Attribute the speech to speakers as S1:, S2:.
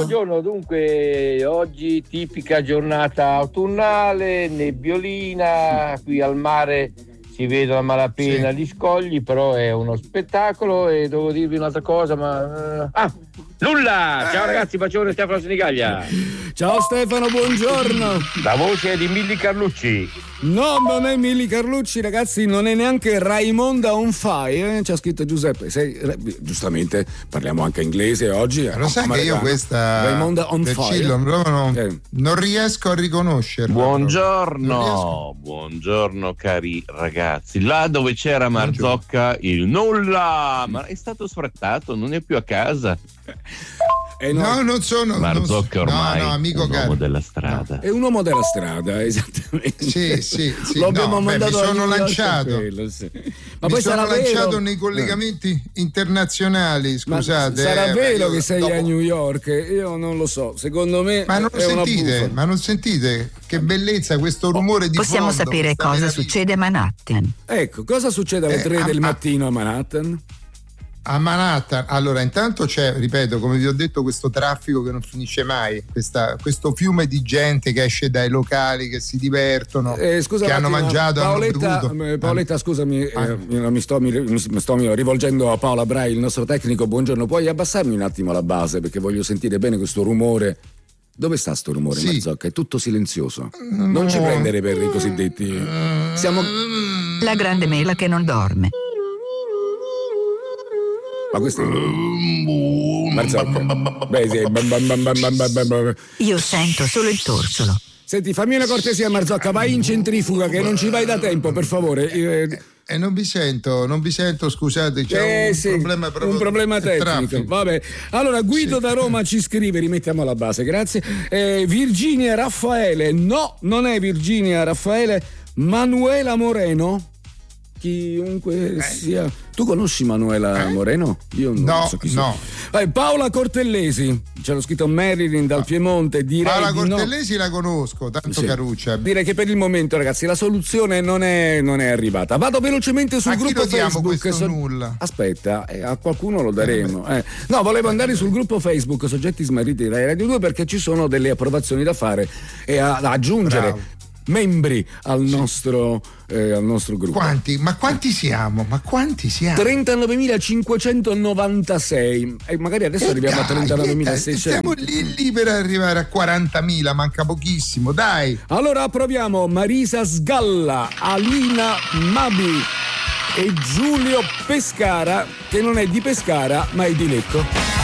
S1: Buongiorno, dunque oggi tipica giornata autunnale, nebbiolina, qui al mare si vedono a malapena gli scogli, però è uno spettacolo. E devo dirvi un'altra cosa, ma nulla! Ciao ragazzi, bacione, Stefano Sinigaglia.
S2: Ciao Stefano, buongiorno.
S1: La voce è di Milli Carlucci.
S2: No, non è Milli Carlucci, ragazzi, non è neanche Raimonda on fire, c'ha scritto Giuseppe. Giustamente parliamo anche inglese oggi.
S3: Lo sai che io questa
S2: Raimonda on fire
S3: non riesco a riconoscerla.
S4: Buongiorno cari ragazzi. Là dove c'era Marzocca il nulla, ma è stato sfrattato, non è più a casa.
S3: No, non sono
S4: Marzocca ormai
S3: amico
S4: un uomo della strada.
S2: È un uomo della strada, esattamente.
S3: Sì.
S2: Lo abbiamo mandato
S3: mi sono lanciato.
S2: Ma poi sarà
S3: lanciato
S2: vero
S3: nei collegamenti internazionali, scusate.
S2: Sarà vero che sei a New York? Io non lo so, secondo me.
S3: Ma non sentite che bellezza questo rumore di
S5: Possiamo
S3: fondo,
S5: sapere cosa succede a Manhattan.
S2: Ecco, cosa succede alle 3 del mattino a Manhattan?
S3: A Manhattan, allora intanto c'è, ripeto, come vi ho detto, questo traffico che non finisce mai, questo fiume di gente che esce dai locali, che si divertono,
S2: scusa,
S3: che hanno mangiato,
S2: Paoletta, scusami, mi sto rivolgendo a Paola Brai, il nostro tecnico. Buongiorno, puoi abbassarmi un attimo la base perché voglio sentire bene questo rumore. Dove sta sto rumore, Marzocca? È tutto silenzioso. Non ci prendere per i cosiddetti. Siamo
S5: la grande mela che non dorme.
S2: Ma questo è Marzocca.
S5: Io sento solo il torsolo.
S2: Senti, fammi una cortesia, Marzocca, vai in centrifuga che non ci vai da tempo, per favore.
S3: Non vi sento, scusate, c'è
S2: un problema tecnico. Vabbè. Allora, Guido da Roma ci scrive, rimettiamo la base, grazie. Virginia Raffaele, no, non è Virginia Raffaele, Manuela Moreno. Chiunque sia. Tu conosci Manuela Moreno? Io non so chi sia. Paola Cortellesi, c'era scritto Marilyn dal Piemonte.
S3: Paola Cortellesi la conosco, tanto caruccia.
S2: Direi che per il momento, ragazzi, la soluzione non è arrivata. Vado velocemente sul gruppo Facebook.
S3: Nulla.
S2: Aspetta, a qualcuno lo daremo. No, volevo andare sul gruppo Facebook Soggetti Smarriti Rai Radio 2 perché ci sono delle approvazioni da fare e da aggiungere. Bravo. Membri al nostro gruppo.
S3: Quanti? Ma quanti siamo?
S2: 39.596 e magari adesso arriviamo a 39.600.
S3: Stiamo lì per arrivare a 40.000, manca pochissimo, dai.
S2: Allora approviamo Marisa Sgalla, Alina Mabi e Giulio Pescara, che non è di Pescara ma è di Lecco.